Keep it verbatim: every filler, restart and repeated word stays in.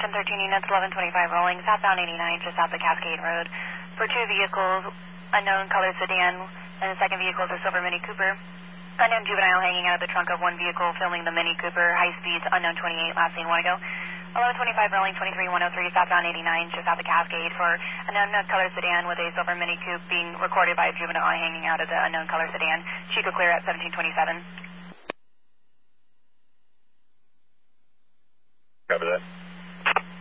ten thirteen units, eleven twenty-five rolling, southbound eighty-nine, just off the Cascade Road. For two vehicles, unknown colored sedan, and the second vehicle is a silver Mini Cooper. Unknown juvenile hanging out of the trunk of one vehicle, filming the Mini Cooper, high speeds, unknown twenty-eight, last seen one ago. eleven twenty-five rolling, twenty-three one oh three, southbound eighty-nine, just off the Cascade for an unknown color sedan with a silver Mini Coupe being recorded by a juvenile hanging out of the unknown color sedan. Chico clear at seventeen twenty-seven. Cover that.